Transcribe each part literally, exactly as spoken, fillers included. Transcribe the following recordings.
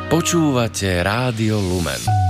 Počúvate Rádio Lumen.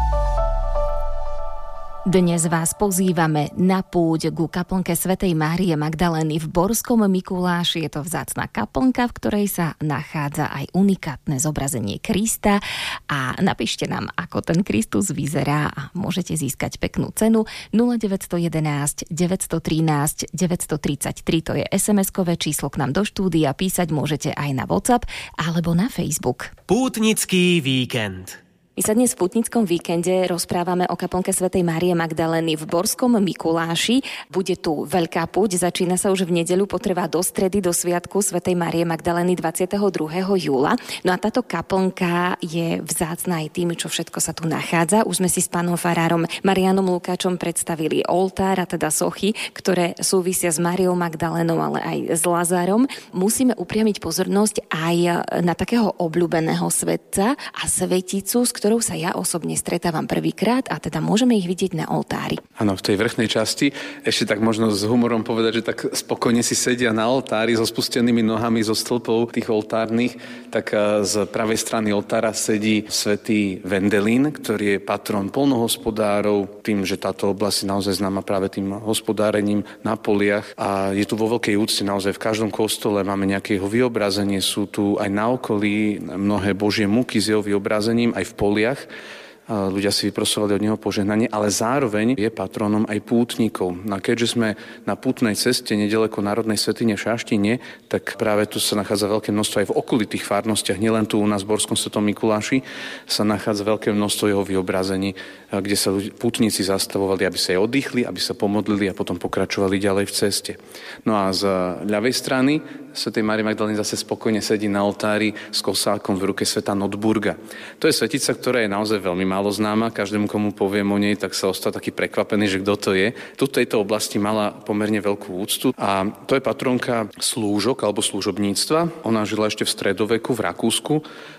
Dnes vás pozývame na púť ku kaplnke svätej Márie Magdalény v Borskom Mikuláši. Je to vzácna kaplnka, v ktorej sa nachádza aj unikátne zobrazenie Krista. A napíšte nám, ako ten Kristus vyzerá a môžete získať peknú cenu. nula deväť jedna jedna, deväť jedna tri, deväť tri tri, to je es em eskové číslo k nám do štúdia. Písať môžete aj na WhatsApp alebo na Facebook. Pútnický víkend. My sa dnes v pútnickom víkende rozprávame o kaplnke svätej Márie Magdalény v Borskom Mikuláši. Bude tu veľká púť, začína sa už v nedeľu, potrvá do stredy, do sviatku svätej Márie Magdalény dvadsiateho druhého júla. No a táto kaplnka je vzácna aj tým, čo všetko sa tu nachádza. Už sme si s pánom farárom Marianom Lukáčom predstavili oltár, a teda sochy, ktoré súvisia s Máriou Magdalénou, ale aj s Lazárom. Musíme upriamiť pozornosť aj na takého obľúbeného svetca a sveticu, s ktorou sa ja osobne stretávam prvýkrát, a teda môžeme ich vidieť na oltári. Áno, v tej vrchnej časti, ešte tak možno s humorom povedať, že tak spokojne si sedia na oltári so spustenými nohami zo stĺpov tých oltárnych, tak z pravej strany oltára sedí svätý Vendelín, ktorý je patron poľnohospodárov, tým, že táto oblasť je naozaj známa práve tým hospodárením na poliach, a je tu vo veľkej úcte, naozaj v každom kostole máme nejaké jeho vyobrazenie, sú tu aj na okolí mnohé božie múky s jeho vyobrazením, aj v poliach. Ľudia si vyprosovali od neho požehnanie, ale zároveň je patronom aj pútnikov. A keďže sme na pútnej ceste nedaleko národnej svätyne v Šaštine, tak práve tu sa nachádza veľké množstvo aj v okolitých farnostiach, nielen tu u nás v Borskom svätom Mikuláši, sa nachádza veľké množstvo jeho vyobrazení, kde sa pútnici zastavovali, aby sa aj oddychli, aby sa pomodlili a potom pokračovali ďalej v ceste. No a z ľavej strany svätej Márie Magdalény zase spokojne sedí na oltári s kosákom v ruke svätá Notburga. To je svetica, ktorá je naozaj veľmi málo známa. Každému, komu poviem o nej, tak sa ostal taký prekvapený, že kto to je. Tu v tejto oblasti mala pomerne veľkú úctu a to je patronka slúžok alebo služobníctva. Ona žila ešte v stredoveku v Rakúsku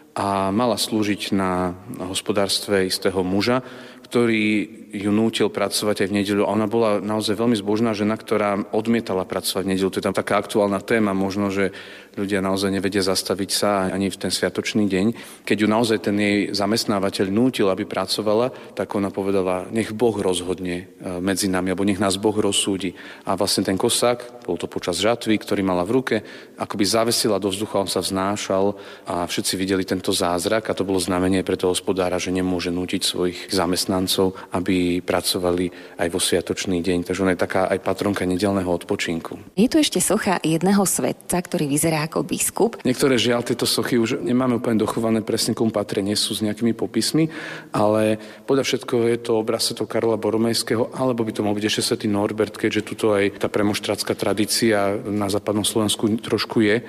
a mala slúžiť na hospodárstve istého muža, ktorý ju nútil pracovať aj v nedeľu. A ona bola naozaj veľmi zbožná žena, ktorá odmietala pracovať v nedeľu. To je tam taká aktuálna téma, možno, že ľudia naozaj nevedia zastaviť sa ani v ten sviatočný deň. Keď ju naozaj ten jej zamestnávateľ nútil, aby pracovala, tak ona povedala, nech Boh rozhodne medzi nami, alebo nech nás Boh rozsúdi. A vlastne ten kosák, bol to počas žatvy, ktorý mala v ruke, akoby zavesila do vzduchu, on sa vznášal a všetci videli tento zázrak, a to bolo znamenie pre toho hospodára, že nemôže nútiť svojich zamestnancov, aby pracovali aj vo sviatočný deň. Takže ona je taká aj patronka nedeľného odpočinku. Je tu ešte socha jedného svetca, ktorý vyzerá ako biskup. Niektoré žiaľ tieto sochy už nemáme úplne dochované presne, komu patria, nie sú s nejakými popismi, ale podľa všetkoho je to obraz svätého Karola Boromejského, alebo by to mohol byť ešte svätý Norbert, keďže tuto aj tá premoštrátska tradícia na západnom Slovensku trošku je.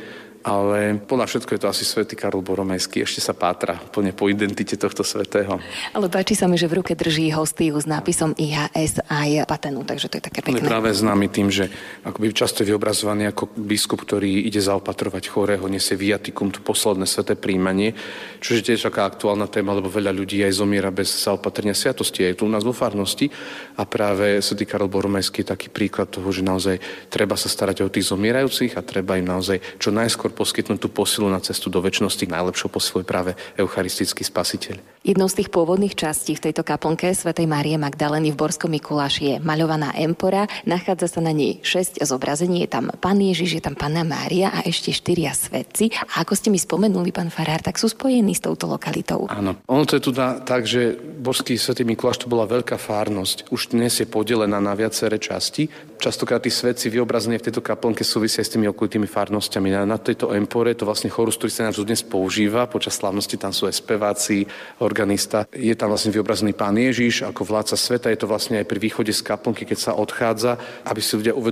Ale podľa všetko je to asi svätý Karol Boromejský. Ešte sa pátra plne po identite tohto svätého. Ale páči sa mi, že v ruke drží hostiu s nápisom í há es aj patenu, takže to je také pekné. On je práve známy tým, že akoby často je vyobrazovaný ako biskup, ktorý ide zaopatrovať chorého, nesie viatikum, to posledné sväté príjmanie, čo je tiež taká aktuálna téma, lebo veľa ľudí aj zomiera bez zaopatrenia sviatosti aj tu u nás vo farnosti, a práve svätý Karol Boromejský je taký príklad toho, že naozaj treba sa starať o tých zomierajúcich a treba im naozaj čo najskôr poskytnúť tú posilu na cestu do večnosti. Najlepšou posilou je práve eucharistický spasiteľ. Jednou z tých pôvodných častí v tejto kaplnke svätej Márie Magdalény v Borskom Mikuláši je maľovaná empora. Nachádza sa na nej šesť zobrazení. Je tam Pán Ježiš, je tam Panna Mária a ešte štyria svätci. A ako ste mi spomenuli, pán farár, tak sú spojení s touto lokalitou. Áno. Ono to je tu tak, že Borský svätý Mikuláš to bola veľká farnosť. Už dnes je podelená na viaceré časti. Častokrát tí svätci vyobrazení v tejto kaplnke súvisia s tými okolitými farnosťami. Na, na tejto empore to vlastne chorus, ktorý sa nám dnes používa. Počas slávnosti tam sú aj speváci, organista. Je tam vlastne vyobrazený Pán Ježiš ako vládca sveta. Je to vlastne aj pri východe z kaplnky, keď sa odchádza, aby si ľudia uvedomili,